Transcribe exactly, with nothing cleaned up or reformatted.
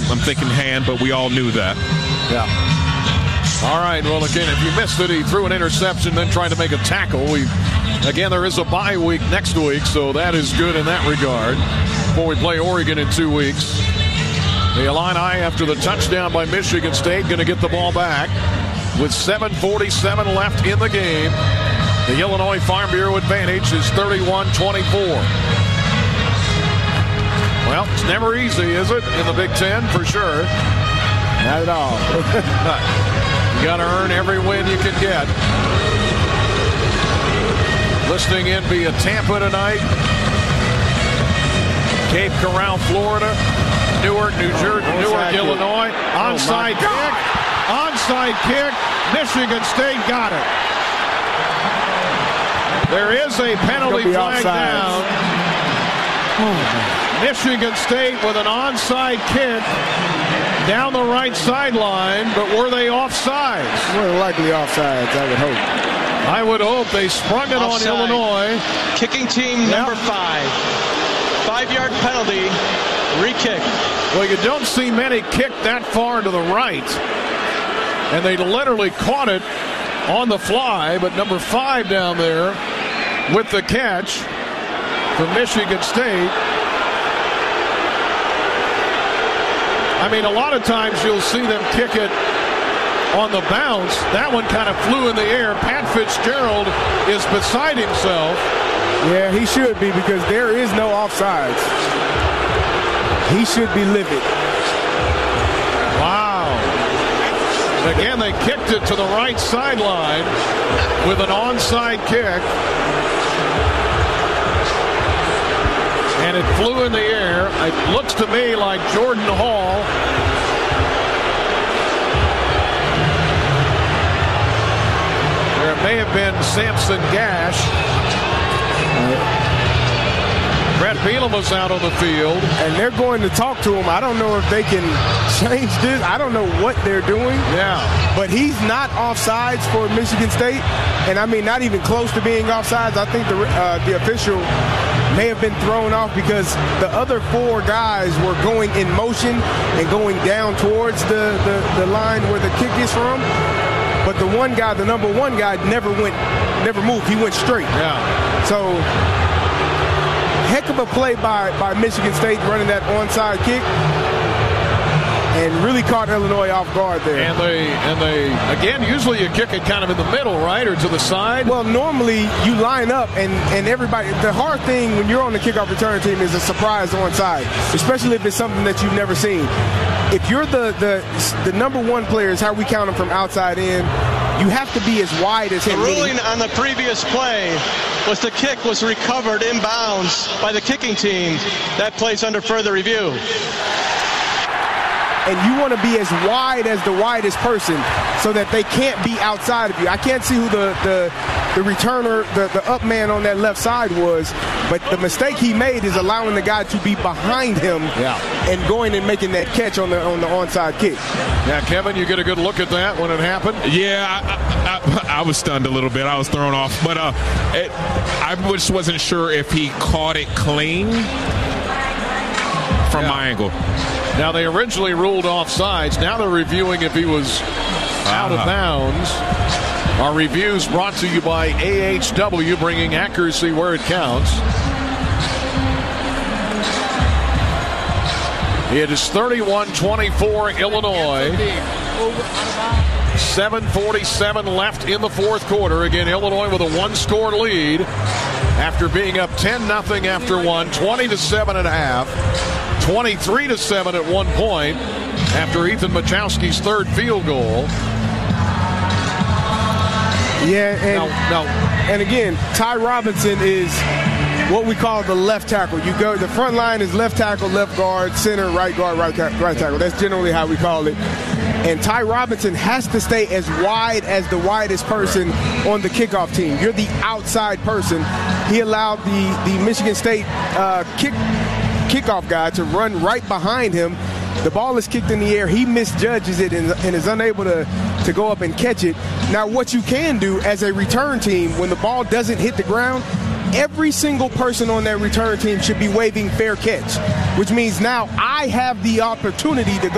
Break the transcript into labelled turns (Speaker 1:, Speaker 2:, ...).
Speaker 1: I'm thinking hand, but we all knew that.
Speaker 2: Yeah. All right, well, again, if you missed it, he threw an interception, then tried to make a tackle. We, again, there is a bye week next week, so that is good in that regard before we play Oregon in two weeks. The Illini, after the touchdown by Michigan State, going to get the ball back with seven forty-seven left in the game. The Illinois Farm Bureau advantage is thirty-one twenty-four. Well, it's never easy, is it, in the Big Ten, for sure? Not at all. You got to earn every win you can get. Listening in via Tampa tonight, Cape Coral, Florida, Newark, New Jersey, oh, Newark, Illinois. Onside oh kick. Onside kick. Michigan State got it. There is a penalty flag down. Oh, Michigan State with an onside kick down the right sideline, but were they offsides?
Speaker 3: More than likely offsides, I would hope.
Speaker 2: I would hope. They sprung it Offside. on Illinois.
Speaker 4: Kicking team yep. number five. Five-yard penalty, re-kick.
Speaker 2: Well, you don't see many kick that far to the right. And they literally caught it on the fly, but number five down there with the catch for Michigan State. I mean, a lot of times you'll see them kick it on the bounce. That one kind of flew in the air. Pat Fitzgerald is beside himself.
Speaker 3: Yeah, he should be, because there is no offsides. He should be livid.
Speaker 2: Wow. Again, they kicked it to the right sideline with an onside kick. And it flew in the air. It looks to me like Jordan Hall. There may have been Samson Gash. Brett Bielema was out on the field.
Speaker 3: And they're going to talk to him. I don't know if they can change this. I don't know what they're doing.
Speaker 2: Yeah.
Speaker 3: But he's not offsides for Michigan State. And, I mean, not even close to being offsides. I think the, uh, the official may have been thrown off because the other four guys were going in motion and going down towards the, the, the line where the kick is from. But the one guy, the number one guy, never went, never moved. He went straight.
Speaker 2: Yeah.
Speaker 3: So, heck of a play by, by Michigan State running that onside kick. And really caught Illinois off guard there.
Speaker 2: And they, and they, again, usually you kick it kind of in the middle, right, or to the side?
Speaker 3: Well, normally you line up, and, and everybody, the hard thing when you're on the kickoff return team is a surprise onside, especially if it's something that you've never seen. If you're the, the, the number one player, is how we count them from outside in, you have to be as wide as him.
Speaker 4: The ruling on the previous play was the kick was recovered inbounds by the kicking team. That plays under further review.
Speaker 3: And you want to be as wide as the widest person so that they can't be outside of you. I can't see who the the, the returner, the, the up man on that left side was, but the mistake he made is allowing the guy to be behind him
Speaker 2: yeah.
Speaker 3: and going and making that catch on the on the onside kick.
Speaker 2: Yeah, Kevin, you get a good look at that when it happened?
Speaker 1: Yeah, I, I, I was stunned a little bit. I was thrown off. But uh, it, I just wasn't sure if he caught it clean from
Speaker 2: yeah.
Speaker 1: my angle.
Speaker 2: Now, they originally ruled offsides. Now they're reviewing if he was out of bounds. Our reviews brought to you by A H W, bringing accuracy where it counts. It is thirty-one twenty-four Illinois. seven forty-seven left in the fourth quarter. Again, Illinois with a one-score lead after being up ten nothing after one, twenty to seven at half. twenty-three to seven at one point after Ethan Machowski's third field goal.
Speaker 3: Yeah, and,
Speaker 2: no, no.
Speaker 3: and again, Ty Robinson is what we call the left tackle. You go, the front line is left tackle, left guard, center, right guard, right, right tackle. That's generally how we call it. And Ty Robinson has to stay as wide as the widest person on the kickoff team. You're the outside person. He allowed the, the Michigan State uh, kick kickoff guy to run right behind him. The ball is kicked in the air. He misjudges it and, and is unable to, to go up and catch it. Now, what you can do as a return team, when the ball doesn't hit the ground, every single person on that return team should be waving fair catch, which means now I have the opportunity to go